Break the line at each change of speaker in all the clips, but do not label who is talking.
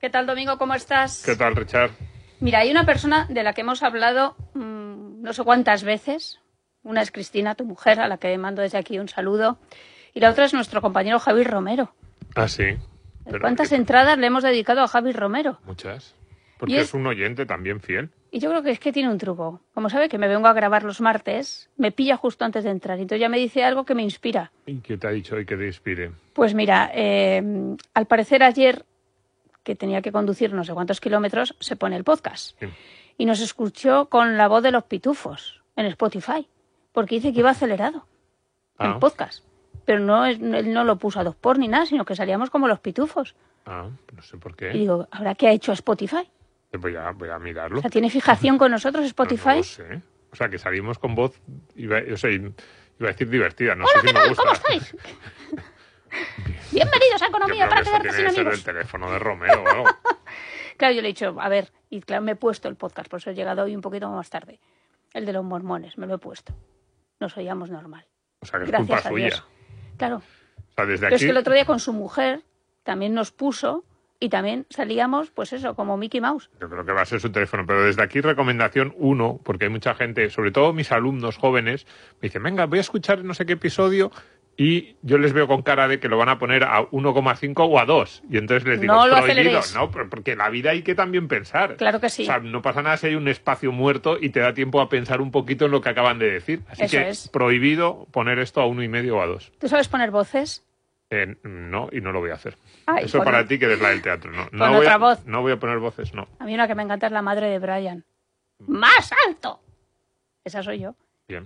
¿Qué tal, Domingo? ¿Cómo estás?
¿Qué tal, Richard?
Mira, hay una persona de la que hemos hablado no sé cuántas veces. Una es Cristina, tu mujer, a la que mando desde aquí un saludo. Y la otra es nuestro compañero Javi Romero.
Ah, sí.
¿Cuántas entradas le hemos dedicado a Javi Romero?
Muchas. Porque es un oyente también fiel.
Y yo creo que es que tiene un truco. Como sabe que me vengo a grabar los martes, me pilla justo antes de entrar. Y entonces ya me dice algo que me inspira.
¿Y qué te ha dicho hoy que te inspire?
Pues mira, al parecer ayer, que tenía que conducir no sé cuántos kilómetros, se pone el podcast.
Sí.
Y nos escuchó con la voz de los pitufos en Spotify. Porque dice que iba acelerado el podcast. Pero no, él no lo puso a 2x ni nada, sino que salíamos como los pitufos.
Ah, no sé por qué.
Y digo, ¿ahora qué ha hecho Spotify?
Voy a mirarlo.
O sea, ¿tiene fijación con nosotros Spotify?
No lo sé. O sea, que salimos con voz, iba a decir divertida. No
Hola,
sé
¿qué
si me
tal?
gusta.
¿Cómo estáis? Bienvenidos a Economía para quedarte sin amigos.
Debe ser el teléfono de Romero o algo.
Claro, yo le he dicho, a ver, y claro, me he puesto el podcast, por eso he llegado hoy un poquito más tarde. El de los mormones, me lo he puesto. Nos oíamos normal.
O sea, que es
Gracias
culpa
a Dios.
suya.
Claro.
O sea, desde
Pero
aquí...
es que el otro día con su mujer también nos puso y también salíamos, pues eso, como Mickey Mouse.
Yo creo que va a ser su teléfono, pero desde aquí recomendación 1, porque hay mucha gente, sobre todo mis alumnos jóvenes, me dicen, venga, voy a escuchar no sé qué episodio, y yo les veo con cara de que lo van a poner a 1,5 o a 2, y entonces les digo,
no lo
prohibido,
aceleréis.
no, porque la vida hay que también pensar.
Claro que sí.
O sea, no pasa nada si hay un espacio muerto y te da tiempo a pensar un poquito en lo que acaban de decir. Así
Eso
que
es.
Prohibido poner esto a 1,5 o a 2.
¿Tú sabes poner voces?
No, y no lo voy a hacer.
Ay,
Eso para ti que eres la del teatro. No
Pon
voy
otra
a,
voz.
No voy a poner voces, no.
A mí una que me encanta es la madre de Brian. ¡Más alto! Esa soy yo.
Bien.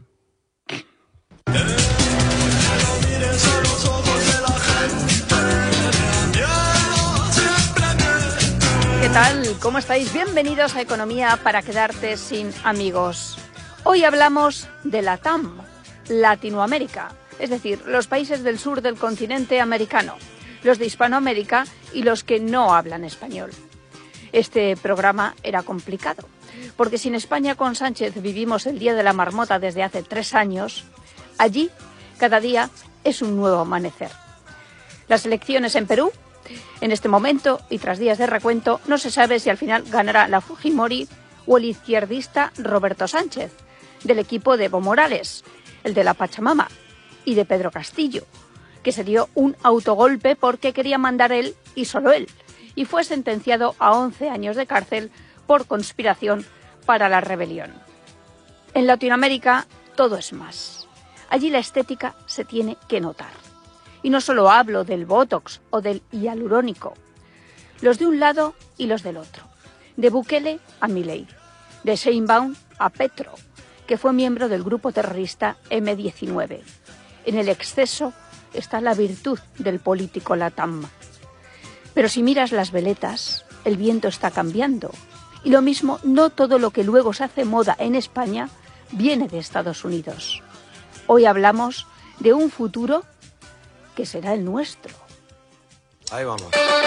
¿Qué tal? ¿Cómo estáis? Bienvenidos a Economía para quedarte sin amigos. Hoy hablamos de la TAM, Latinoamérica, es decir, los países del sur del continente americano, los de Hispanoamérica y los que no hablan español. Este programa era complicado, porque si en España con Sánchez vivimos el Día de la Marmota desde hace 3 años, allí cada día es un nuevo amanecer. Las elecciones en Perú, en este momento y tras días de recuento, no se sabe si al final ganará la Fujimori o el izquierdista Roberto Sánchez, del equipo de Evo Morales, el de la Pachamama, y de Pedro Castillo, que se dio un autogolpe porque quería mandar él y solo él, y fue sentenciado a 11 años de cárcel por conspiración para la rebelión. En Latinoamérica todo es más. Allí la estética se tiene que notar. Y no solo hablo del Botox o del hialurónico. Los de un lado y los del otro. De Bukele a Milei. De Sheinbaum a Petro, que fue miembro del grupo terrorista M-19. En el exceso está la virtud del político latam. Pero si miras las veletas, el viento está cambiando. Y lo mismo, no todo lo que luego se hace moda en España viene de Estados Unidos. Hoy hablamos de un futuro que será el nuestro.
Ahí vamos.